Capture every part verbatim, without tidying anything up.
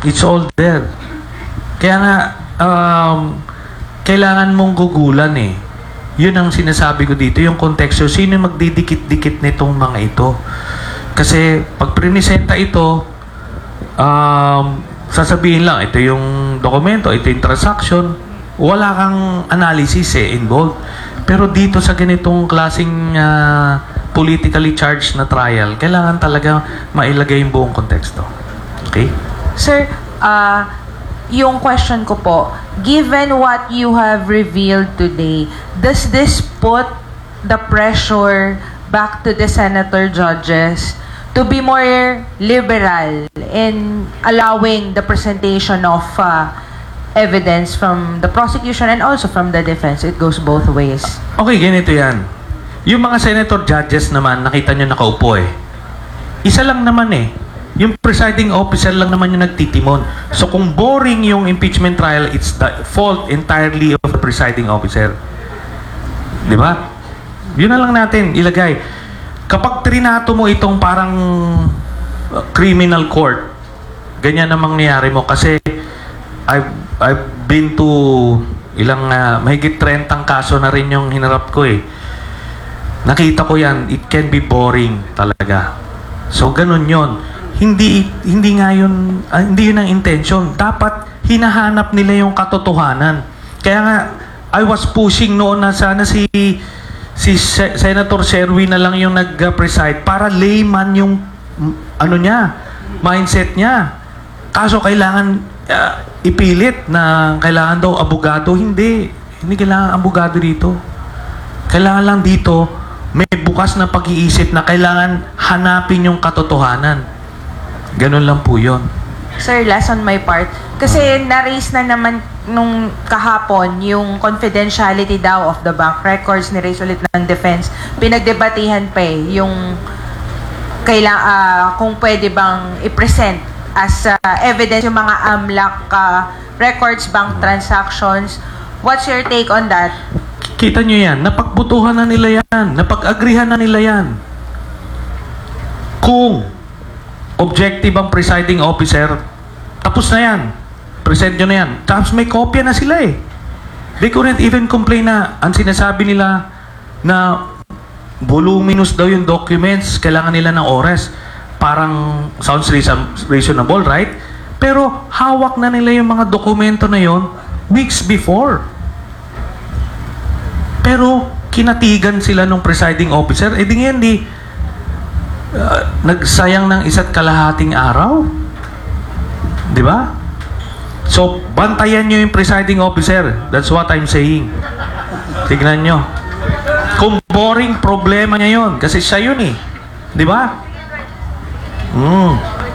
It's all there. Kaya nga, um, kailangan mong gugulan eh. Yun ang sinasabi ko dito, yung konteksto. Sino yung magdidikit-dikit nitong mga ito? Kasi pag prinisenta ito, um, sasabihin lang, ito yung dokumento, ito yung transaction, wala kang analysis eh, involved. Pero dito sa ganitong klaseng uh, politically charged na trial, kailangan talaga mailagay yung buong konteksto. Okay? Sir, uh, yung question ko po, given what you have revealed today, does this put the pressure back to the senator judges to be more liberal in allowing the presentation of uh, evidence from the prosecution and also from the defense? It goes both ways. Okay, ganito yan. Yung mga senator judges naman, nakita nyo nakaupo eh. Isa lang naman eh. Yung presiding officer lang naman yung nagtitimon. So kung boring yung impeachment trial, it's the fault entirely of the presiding officer. Di ba? Yun na lang natin ilagay. Kapag trinato mo itong parang uh, criminal court, ganyan ang mangyayari mo. Kasi I've, I've been to ilang, uh, mahigit trentang kaso na rin yung hinarap ko eh. Nakita ko yan, it can be boring talaga. So ganun yon. Hindi hindi nga yun, uh, hindi yun ang intention. Dapat hinahanap nila yung katotohanan. Kaya nga I was pushing noon na sana si si Se- Senator Sherwin na lang yung nag-preside para layman yung ano niya, mindset niya. Kaso kailangan uh, ipilit na kailangan daw abogado. Hindi. Hindi kailangan abogado dito. Kailangan lang dito may bukas na pag-iisip na kailangan hanapin yung katotohanan. Ganun lang po yun. Sir, last on my part. Kasi na-raise na naman nung kahapon yung confidentiality daw of the bank records, ni-raise ulit ng defense. Pinagdebatihan pa eh, yung kaila, uh, kung pwede bang i-present as uh, evidence yung mga AMLAC uh, records, bank transactions. What's your take on that? Kita nyo yan, napagbutuhan na nila yan, napag-agrihan na nila yan. Kung objective ang presiding officer, tapos na yan. Present nyo na yan. Tapos may kopya na sila eh. They couldn't even complain na ang sinasabi nila na voluminous daw yung documents, kailangan nila ng oras. Parang sounds reasonable, right? Pero hawak na nila yung mga dokumento na yon weeks before. Pero kinatigan sila ng presiding officer, eh di ngayon di uh, nagsayang ng isa't kalahating araw. Di ba? So, bantayan nyo yung presiding officer. That's what I'm saying. Tignan nyo. Kung boring, problema niya yun. Kasi siya yun eh. Di ba? Mm.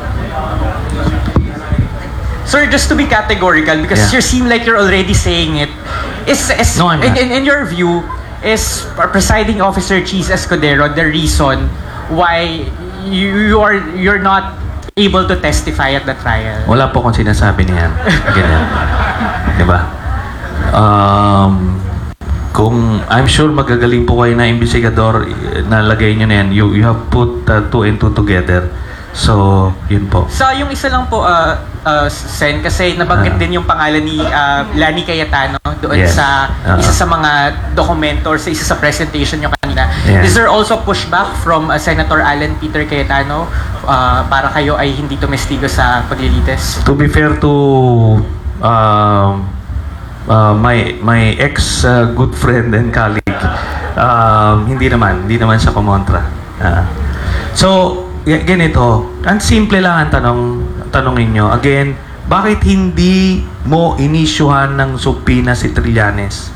Sir, just to be categorical, because Yeah. you seem like you're already saying it, is, is No, I'm in, not. in, in your view, is presiding officer Cheese Escudero the reason why you, you are you're not able to testify at the trial? Wala po akong sinasabi niyan. Ganyan. Di ba? Um, kung I'm sure magagaling po kayo na investigador, na lagay nyo na yan, you, you have put uh, two and two together. So, yun po. So, yung isa lang po, uh, uh, Sen, kasi nabanggit Ah. din yung pangalan ni uh, Lani Cayetano doon Yes. sa Ah. isa sa mga documento or sa isa sa presentation nyo kanina. Yeah. Is there also pushback from uh, Senator Alan Peter Cayetano uh, para kayo ay hindi tumestigo sa paglilitis? To be fair to um, uh, my my ex uh, good friend and colleague, um, hindi naman, hindi naman siya kumontra. Uh, so, y- ganito, ang simple lang ang tanong, tanongin nyo. Again, bakit hindi mo inisyuhan ng subpoena si Trillanes?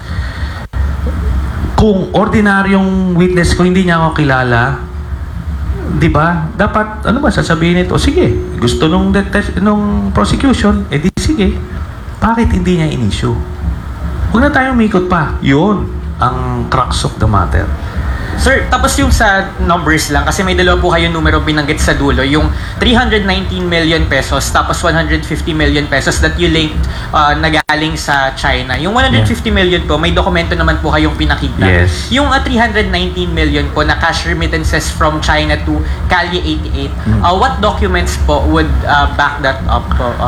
Kung ordinaryong witness ko, hindi niya ako kilala, di ba? Dapat, ano ba, sasabihin nito, sige, gusto nung, detest, nung prosecution, edi sige. Bakit hindi niya in-issue? Huwag na tayong umikot pa. Yun ang crux of the matter. Sir, tapos yung sa numbers lang, kasi may dalawa po kayong numero binanggit sa dulo, yung three hundred nineteen million pesos tapos one hundred fifty million pesos that you linked uh, nagaling sa China. Yung one hundred fifty million po, may dokumento naman po kayong pinakita. Yes. Yung uh, three hundred nineteen million po na cash remittances from China to Calle eighty-eight, Mm. uh, what documents po would uh, back that up po?